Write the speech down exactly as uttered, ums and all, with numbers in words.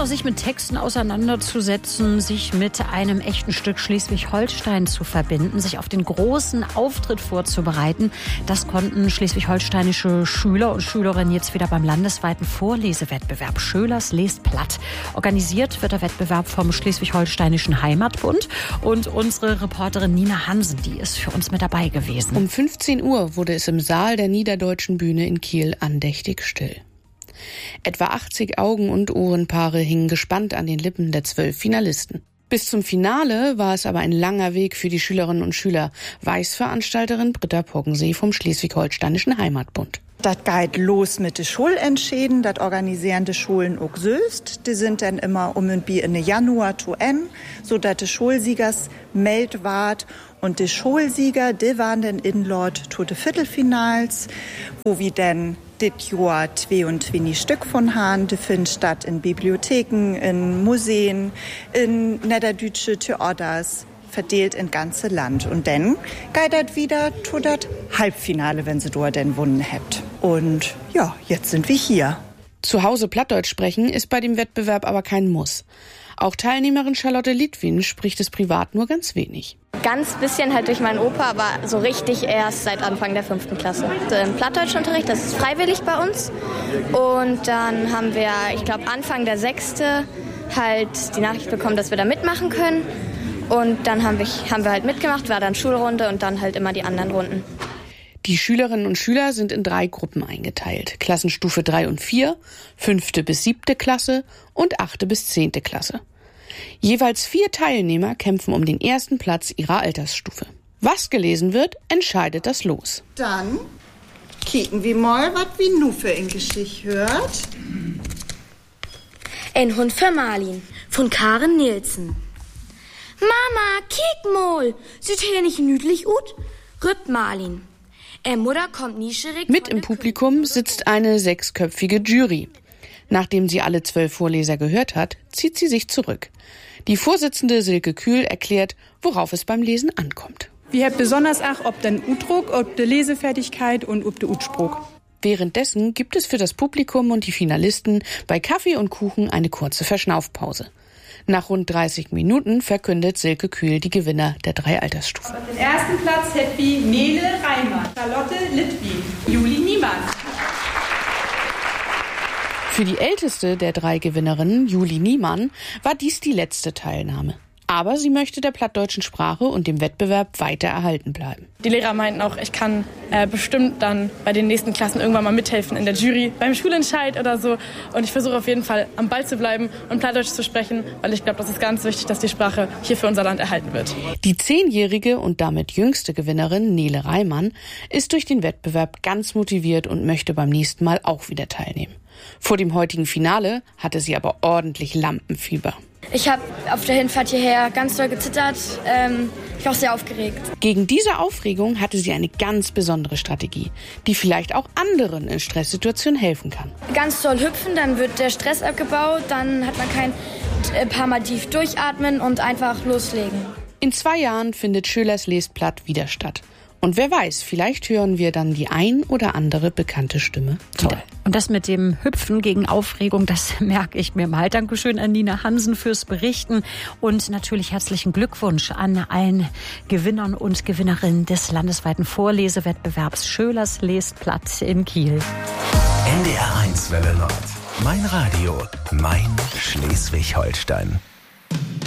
auch, sich mit Texten auseinanderzusetzen, sich mit einem echten Stück Schleswig-Holstein zu verbinden, sich auf den großen Auftritt vorzubereiten. Das konnten schleswig-holsteinische Schüler und Schülerinnen jetzt wieder beim landesweiten Vorlesewettbewerb Schölers lest platt. Organisiert wird der Wettbewerb vom Schleswig-Holsteinischen Heimatbund und unsere Reporterin Nina Hansen, die ist für uns mit dabei gewesen. Um fünfzehn Uhr wurde es im Saal der Niederdeutschen Bühne in Kiel andächtig still. Etwa achtzig Augen- und Ohrenpaare hingen gespannt an den Lippen der zwölf Finalisten. Bis zum Finale war es aber ein langer Weg für die Schülerinnen und Schüler, weiß Veranstalterin Britta Poggensee vom Schleswig-Holsteinischen Heimatbund. Das geht los mit den Schulentschäden, das organisieren die Schulen auch selbst. Die sind dann immer um und bi in Januar zu em, so dass die Schulsiegers meldet ward. Und die Schulsieger, die waren dann inlord zu den Viertelfinals, wo wir dann das Jahr zweiundzwanzig Stück von haben. Die finden statt in Bibliotheken, in Museen, in niederdeutsche Theaters, verteilt in ganze Land. Und dann geht das wieder zu das Halbfinale, wenn sie dort denn gewonnen habt. Und ja, jetzt sind wir hier. Zu Hause Plattdeutsch sprechen ist bei dem Wettbewerb aber kein Muss. Auch Teilnehmerin Charlotte Litwin spricht es privat nur ganz wenig. Ganz bisschen halt durch meinen Opa, aber so richtig erst seit Anfang der fünften Klasse. Im Plattdeutschunterricht, das ist freiwillig bei uns. Und dann haben wir, ich glaube Anfang der sechste halt die Nachricht bekommen, dass wir da mitmachen können. Und dann haben wir, haben wir halt mitgemacht, war dann Schulrunde und dann halt immer die anderen Runden. Die Schülerinnen und Schüler sind in drei Gruppen eingeteilt. Klassenstufe drei und vier, fünfte bis siebte Klasse und achte bis zehnte Klasse. Jeweils vier Teilnehmer kämpfen um den ersten Platz ihrer Altersstufe. Was gelesen wird, entscheidet das Los. Dann kicken wir mal, was wir nu für in Geschichte hört. Ein Hund für Marlin von Karen Nielsen. Mama, kick mal, sieht hier nicht nüdlich ut? Rübt Marlin. Er Mutter kommt niescherig. Mit im Publikum sitzt eine sechsköpfige Jury. Nachdem sie alle zwölf Vorleser gehört hat, zieht sie sich zurück. Die Vorsitzende Silke Kühl erklärt, worauf es beim Lesen ankommt. Wir haben besonders auch, ob den Udruck, ob die Lesefertigkeit und ob der Utspruch. Währenddessen gibt es für das Publikum und die Finalisten bei Kaffee und Kuchen eine kurze Verschnaufpause. Nach rund dreißig Minuten verkündet Silke Kühl die Gewinner der drei Altersstufen. Den ersten Platz Hedwig Nele Reimer, Charlotte Litwin, Juli Niemann. Für die älteste der drei Gewinnerinnen, Juli Niemann, war dies die letzte Teilnahme. Aber sie möchte der plattdeutschen Sprache und dem Wettbewerb weiter erhalten bleiben. Die Lehrer meinten auch, ich kann äh, bestimmt dann bei den nächsten Klassen irgendwann mal mithelfen in der Jury, beim Schulentscheid oder so. Und ich versuche auf jeden Fall am Ball zu bleiben und Plattdeutsch zu sprechen, weil ich glaube, das ist ganz wichtig, dass die Sprache hier für unser Land erhalten wird. Die zehnjährige und damit jüngste Gewinnerin, Nele Reimann, ist durch den Wettbewerb ganz motiviert und möchte beim nächsten Mal auch wieder teilnehmen. Vor dem heutigen Finale hatte sie aber ordentlich Lampenfieber. Ich habe auf der Hinfahrt hierher ganz doll gezittert. Ähm, ich war auch sehr aufgeregt. Gegen diese Aufregung hatte sie eine ganz besondere Strategie, die vielleicht auch anderen in Stresssituationen helfen kann. Ganz doll hüpfen, dann wird der Stress abgebaut, dann hat man kein äh, paar Mal tief durchatmen und einfach loslegen. In zwei Jahren findet Schölers lest platt wieder statt. Und wer weiß, vielleicht hören wir dann die ein oder andere bekannte Stimme wieder. Und das mit dem Hüpfen gegen Aufregung, das merke ich mir mal. Dankeschön an Nina Hansen fürs Berichten und natürlich herzlichen Glückwunsch an allen Gewinnern und Gewinnerinnen des landesweiten Vorlesewettbewerbs Schölers lest platt in Kiel. N D R eins Welle Nord. Mein Radio, mein Schleswig-Holstein.